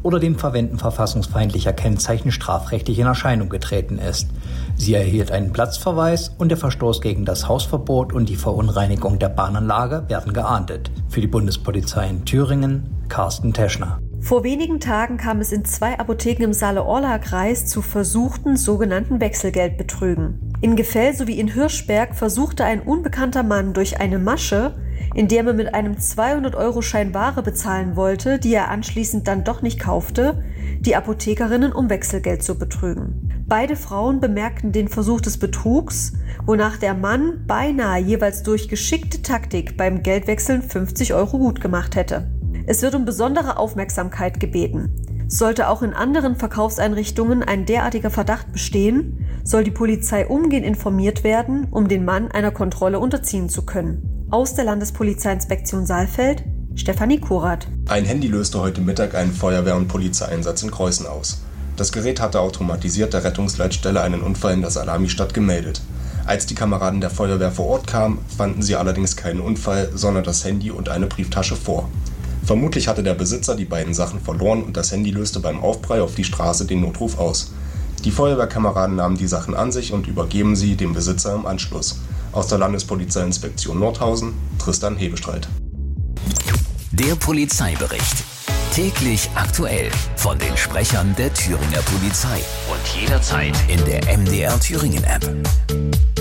oder dem Verwenden verfassungsfeindlicher Kennzeichen strafrechtlich in Erscheinung getreten ist. Sie erhielt einen Platzverweis und der Verstoß gegen das Hausverbot und die Verunreinigung der Bahnanlage werden geahndet. Für die Bundespolizei in Thüringen, Carsten Teschner. Vor wenigen Tagen kam es in 2 Apotheken im Saale-Orla-Kreis zu versuchten sogenannten Wechselgeldbetrügen. In Gefell sowie in Hirschberg versuchte ein unbekannter Mann durch eine Masche, in der man mit einem 200-Euro-Schein Ware bezahlen wollte, die er anschließend dann doch nicht kaufte, die Apothekerinnen um Wechselgeld zu betrügen. Beide Frauen bemerkten den Versuch des Betrugs, wonach der Mann beinahe jeweils durch geschickte Taktik beim Geldwechseln 50 Euro gut gemacht hätte. Es wird um besondere Aufmerksamkeit gebeten. Sollte auch in anderen Verkaufseinrichtungen ein derartiger Verdacht bestehen, soll die Polizei umgehend informiert werden, um den Mann einer Kontrolle unterziehen zu können. Aus der Landespolizeiinspektion Saalfeld, Stefanie Kurath. Ein Handy löste heute Mittag einen Feuerwehr- und Polizeieinsatz in Kreußen aus. Das Gerät hatte automatisiert der Rettungsleitstelle einen Unfall in der Salamistadt gemeldet. Als die Kameraden der Feuerwehr vor Ort kamen, fanden sie allerdings keinen Unfall, sondern das Handy und eine Brieftasche vor. Vermutlich hatte der Besitzer die beiden Sachen verloren und das Handy löste beim Aufprall auf die Straße den Notruf aus. Die Feuerwehrkameraden nahmen die Sachen an sich und übergeben sie dem Besitzer im Anschluss. Aus der Landespolizeiinspektion Nordhausen, Tristan Hebestreit. Der Polizeibericht. Täglich aktuell von den Sprechern der Thüringer Polizei. Und jederzeit in der MDR Thüringen App.